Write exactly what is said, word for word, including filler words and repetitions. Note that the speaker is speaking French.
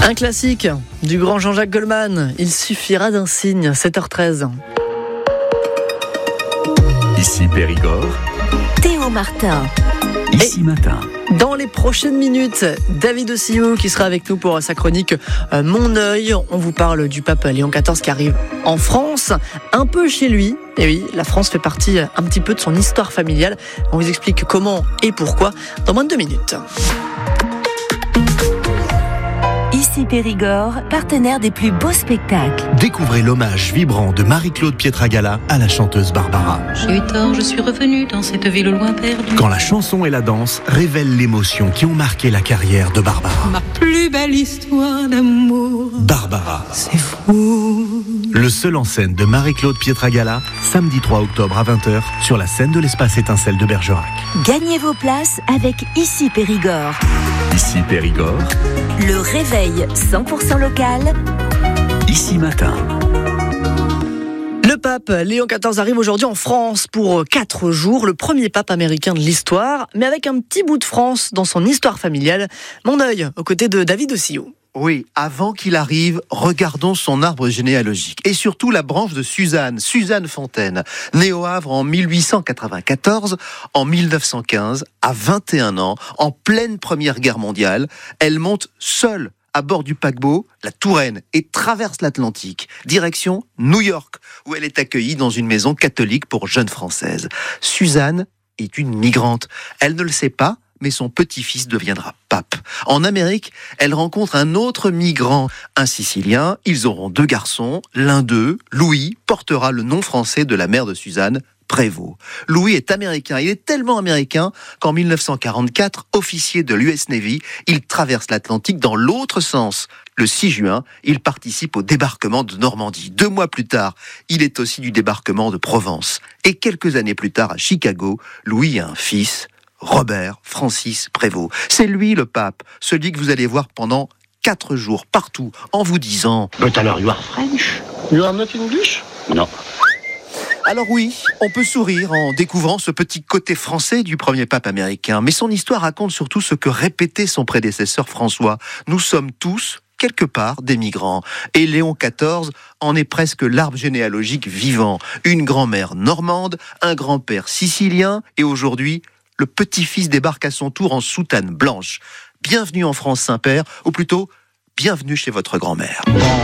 Un classique du grand Jean-Jacques Goldman, il suffira d'un signe, sept heures treize. Ici Périgord, Théo Martin. Ici Matin. Dans les prochaines minutes, David Ossillou qui sera avec nous pour sa chronique euh, Mon œil. On vous parle du pape Léon quatorze qui arrive en France, un peu chez lui. Et oui, la France fait partie un petit peu de son histoire familiale. On vous explique comment et pourquoi dans moins de deux minutes. Ici Périgord, partenaire des plus beaux spectacles. Découvrez l'hommage vibrant de Marie-Claude Pietragala à la chanteuse Barbara. J'ai eu tort, je suis revenue dans cette ville au loin perdue. Quand la chanson et la danse révèlent l'émotion qui ont marqué la carrière de Barbara. Ma plus belle histoire d'amour. Barbara, C'est fou. le seul en scène de Marie-Claude Pietragala, samedi trois octobre à vingt heures, sur la scène de l'Espace Étincelle de Bergerac. Gagnez vos places avec Ici Périgord. Ici Périgord, Le réveil cent pour cent local. Ici Matin. Le pape Léon quatorze arrive aujourd'hui en France pour quatre jours, le premier pape américain de l'histoire, mais avec un petit bout de France dans son histoire familiale. Mon œil, aux côtés de David Ossillou. Oui, avant qu'il arrive, regardons son arbre généalogique. Et surtout la branche de Suzanne, Suzanne Fontaine, née au Havre en mille huit cent quatre-vingt-quatorze, en mille neuf cent quinze, à vingt et un ans, en pleine Première Guerre mondiale, elle monte seule à bord du paquebot, la Touraine, et traverse l'Atlantique, direction New York, où elle est accueillie dans une maison catholique pour jeunes Françaises. Suzanne est une migrante. Elle ne le sait pas, mais son petit-fils deviendra pape. En Amérique, elle rencontre un autre migrant, un Sicilien. Ils auront deux garçons. L'un d'eux, Louis, portera le nom français de la mère de Suzanne, Prévost. Louis est américain. Il est tellement américain qu'en mille neuf cent quarante-quatre, officier de l'U S Navy, il traverse l'Atlantique dans l'autre sens. Le six juin, il participe au débarquement de Normandie. Deux mois plus tard, il est aussi du débarquement de Provence. Et quelques années plus tard, à Chicago, Louis a un fils, Robert Francis Prévost. C'est lui le pape, celui que vous allez voir pendant quatre jours partout, en vous disant « But alors you are French? You are not English? » Non. Alors oui, on peut sourire en découvrant ce petit côté français du premier pape américain, mais son histoire raconte surtout ce que répétait son prédécesseur François. Nous sommes tous, quelque part, des migrants. Et Léon quatorze en est presque l'arbre généalogique vivant. Une grand-mère normande, un grand-père sicilien, et aujourd'hui, le petit-fils débarque à son tour en soutane blanche. Bienvenue en France, Saint-Père, ou plutôt, bienvenue chez votre grand-mère.